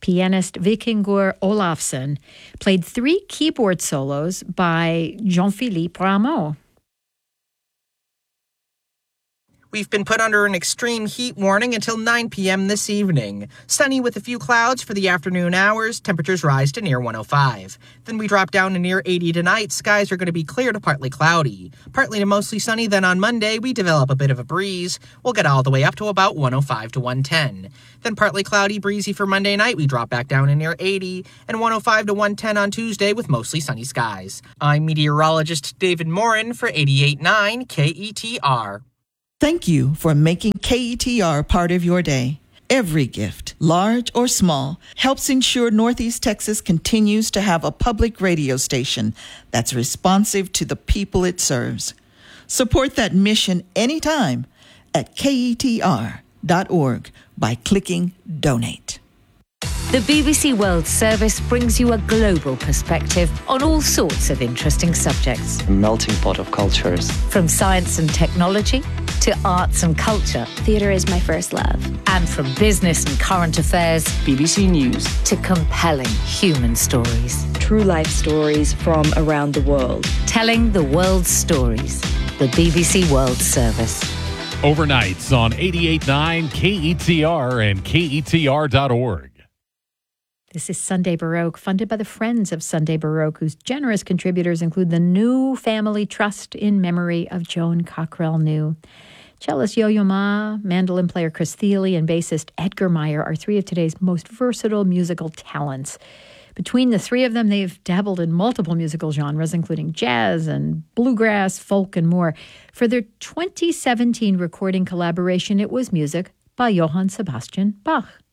pianist Vikingur Olafsson played 3 keyboard solos by Jean-Philippe Rameau. We've been put under an extreme heat warning until 9 p.m. this evening. Sunny with a few clouds for the afternoon hours. Temperatures rise to near 105. Then we drop down to near 80 tonight. Skies are going to be clear to partly cloudy. Partly to mostly sunny. Then on Monday, we develop a bit of a breeze. We'll get all the way up to about 105 to 110. Then partly cloudy, breezy for Monday night. We drop back down to near 80. And 105 to 110 on Tuesday with mostly sunny skies. I'm meteorologist David Morin for 88.9 KETR. Thank you for making KETR part of your day. Every gift, large or small, helps ensure Northeast Texas continues to have a public radio station that's responsive to the people it serves. Support that mission anytime at KETR.org by clicking Donate. The BBC World Service brings you a global perspective on all sorts of interesting subjects. A melting pot of cultures. From science and technology to arts and culture. Theatre is my first love. And from business and current affairs. BBC News. To compelling human stories. True life stories from around the world. Telling the world's stories. The BBC World Service. Overnights on 88.9 KETR and KETR.org. This is Sunday Baroque, funded by the Friends of Sunday Baroque, whose generous contributors include the New Family Trust in memory of Joan Cockrell New. Cellist Yo-Yo Ma, mandolin player Chris Thiele, and bassist Edgar Meyer are 3 of today's most versatile musical talents. Between the 3 of them, they've dabbled in multiple musical genres, including jazz and bluegrass, folk, and more. For their 2017 recording collaboration, it was music by Johann Sebastian Bach.